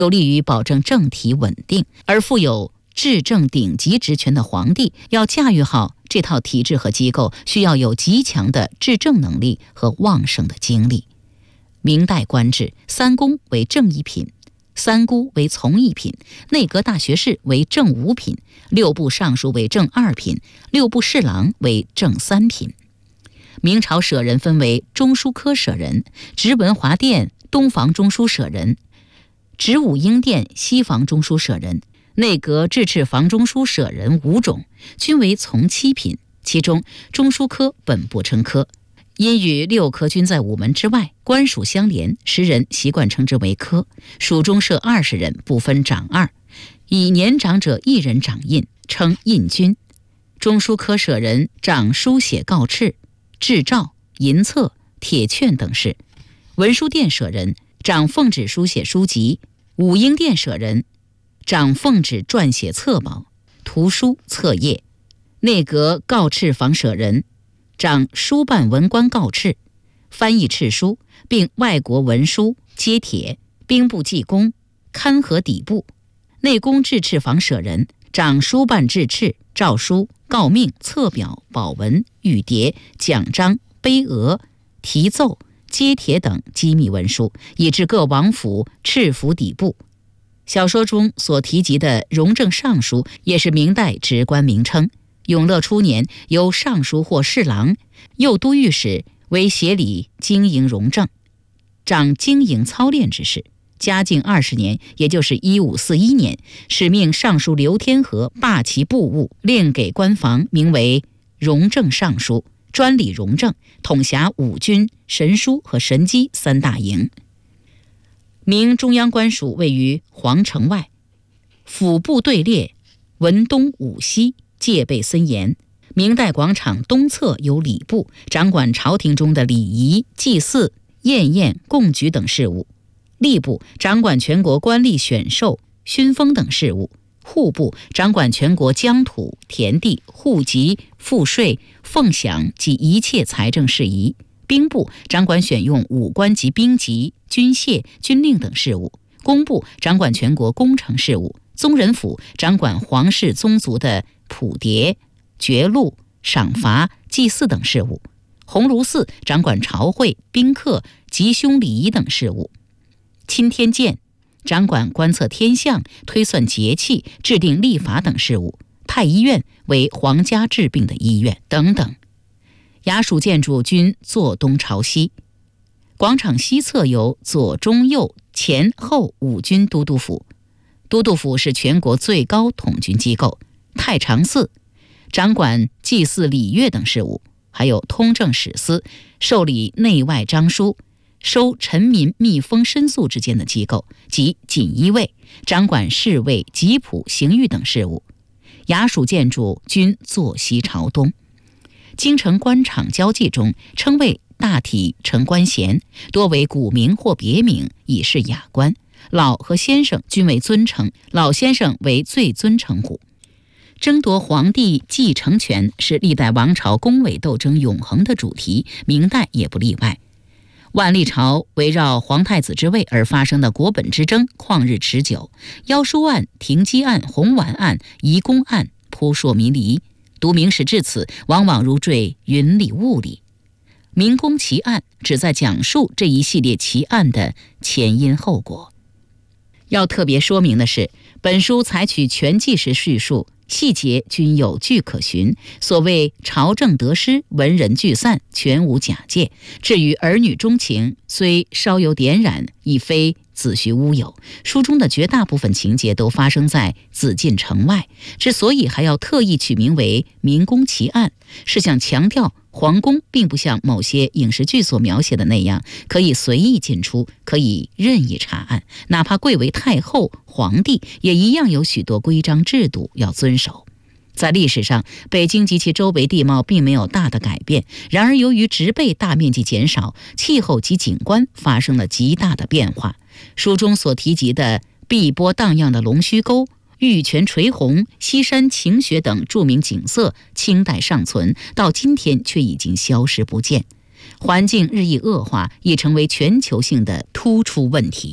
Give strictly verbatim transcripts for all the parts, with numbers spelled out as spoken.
有利于保证政体稳定。而负有治政顶级职权的皇帝要驾驭好这套体制和机构，需要有极强的治政能力和旺盛的精力。明代官制，三公为正一品，三姑为从一品，内阁大学士为正五品，六部尚书为正二品，六部侍郎为正三品。明朝舍人分为中书科舍人、直文华殿东房中书舍人、直武英殿西房中书舍人、内阁制敕房中书舍人五种，均为从七品。其中中书科本不称科，因与六科均在午门之外，官属相连，时人习惯称之为科。署中设二十人，不分长二，以年长者一人掌印，称印军。中书科舍人掌书写告敕、制诏、银册、铁券等事。文书殿舍人掌奉旨书写书籍。武英殿舍人掌奉旨撰写册宝、图书、册页。内阁告敕房舍人掌书办文官告敕、翻译敕书，并外国文书、揭帖。兵部技工勘核底部。内宫制敕房舍人掌书办制敕、诏书、告命、册表、宝文、玉牒、奖章、碑额、题奏、揭帖等机密文书，以至各王府敕府底部。小说中所提及的荣正尚书也是明代职官名称。永乐初年，由尚书或侍郎、右都御史为协理经营荣政，掌经营操练之事。嘉靖二十年，也就是一五四一年，使命尚书刘天和罢其部务，另给官房名为荣正尚书，专理荣政，统辖五军、神书和神机三大营。明中央官署位于皇城外，府部队列文东武西，戒备森严。明代广场东侧有礼部，掌管朝廷中的礼仪、祭祀、宴宴、贡举等事务。吏部掌管全国官吏选授、勋封等事务。户部掌管全国疆土、田地、户籍、赋税、俸饷及一切财政事宜。兵部掌管选用武官级兵籍、军械、军令等事务。工部掌管全国工程事务。宗人府掌管皇室宗族的谱牒、爵禄、赏罚、祭祀等事务。鸿胪寺掌管朝会、宾客、吉凶礼仪等事务。钦天监掌管观测天象、推算节气、制定历法等事务。太医院为皇家治病的医院等等。衙署建筑均坐东朝西。广场西侧有左中右前后五军都督府。都督府是全国最高统军机构。太常寺掌管祭祀礼乐等事务，还有通政史司，受理内外章书，收臣民密封申诉之间的机构，及锦衣卫掌管侍卫、吉普、刑狱等事务。衙署建筑均坐西朝东。京城官场交际中称谓大体称官衔，多为古名或别名，以示雅官。老和先生均为尊称，老先生为最尊称呼。争夺皇帝继承权是历代王朝宫闱斗争永恒的主题，明代也不例外。万历朝围绕皇太子之位而发生的国本之争旷日持久，妖书案、停机案、红丸案、移宫案扑朔迷离，读明史至此，往往如坠云里雾里。明宫奇案旨在讲述这一系列奇案的前因后果。要特别说明的是，本书采取全纪实叙述，细节均有据可循，所谓朝政得失、文人聚散，全无假借。至于儿女衷情，虽稍有点染，亦非子虚乌有。书中的绝大部分情节都发生在紫禁城外，之所以还要特意取名为明宫奇案，是想强调皇宫并不像某些影视剧所描写的那样，可以随意进出，可以任意查案，哪怕贵为太后、皇帝，也一样有许多规章制度要遵守。在历史上，北京及其周围地貌并没有大的改变，然而由于植被大面积减少，气候及景观发生了极大的变化。书中所提及的碧波荡漾的龙须沟、玉泉垂虹、西山晴雪等著名景色，清代尚存，到今天却已经消失不见。环境日益恶化，已成为全球性的突出问题。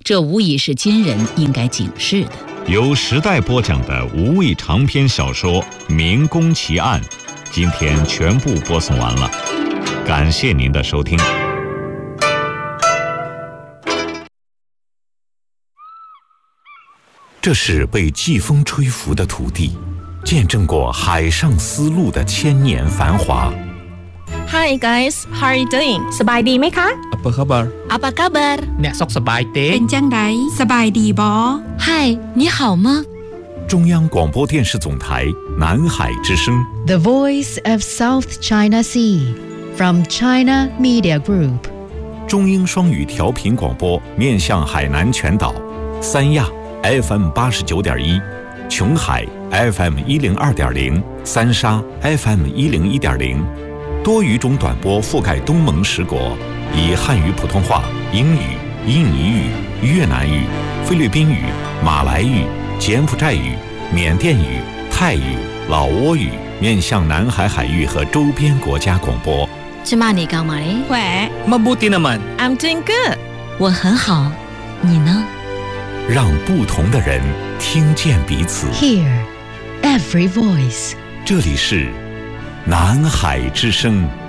这无疑是今人应该警示的。 由时代播讲的无畏长篇小说《明宫奇案》，今天全部播送完了，感谢您的收听。 这是被季风吹拂的土地，见证过海上丝路的千年繁华。 Hi guys, how are you doing? สบายดีไหมคะ Apa khabar? Apa kabar? អ្នកសុខសប្បាយទេเป็นจังไดสบายดีบ่嗨，你好吗？ 中央广播电视总台南海之声 The Voice of South China Sea from China Media Group 中英双语调频广播，面向海南全岛，三亚 F M 八十九点一，琼海 F M 一零二点零，三沙 F M 一零一点零，多语种短波覆盖东盟十国，以汉语、普通话、英语、印尼语、越南语、菲律宾语、马来语、柬埔寨语、缅甸语、泰语、老挝语，面向南海海域和周边国家广播。 芝麻你干嘛嘞？ 喂 Mabuti naman. I'm doing good. 我很好，你呢？ 让不同的人听见彼此。 Hear every voice 这里是南海之声。